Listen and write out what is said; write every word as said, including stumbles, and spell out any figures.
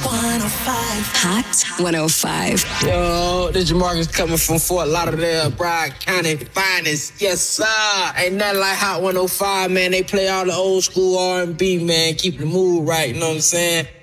one oh five. Hot one oh five. Yo, this Jamarcus coming from Fort Lauderdale, Broward County finest. Yes, sir. Ain't nothing like Hot one oh five, man. They play all the old school R and B, man. Keep the mood right, you know what I'm saying?